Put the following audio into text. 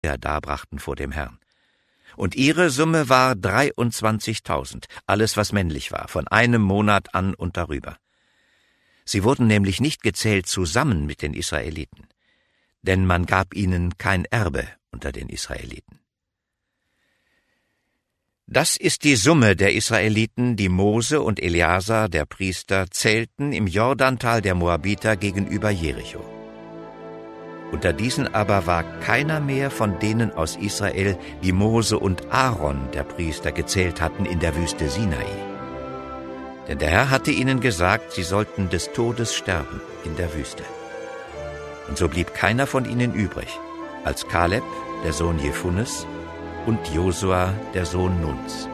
darbrachten vor dem Herrn. Und ihre Summe war 23.000, alles was männlich war, von einem Monat an und darüber. Sie wurden nämlich nicht gezählt zusammen mit den Israeliten, denn man gab ihnen kein Erbe unter den Israeliten. Das ist die Summe der Israeliten, die Mose und Eleazar, der Priester, zählten im Jordantal der Moabiter gegenüber Jericho. Unter diesen aber war keiner mehr von denen aus Israel, die Mose und Aaron, der Priester, gezählt hatten in der Wüste Sinai. Denn der Herr hatte ihnen gesagt, sie sollten des Todes sterben in der Wüste. Und so blieb keiner von ihnen übrig, als Kaleb, der Sohn Jefunnes, und Josua, der Sohn Nuns.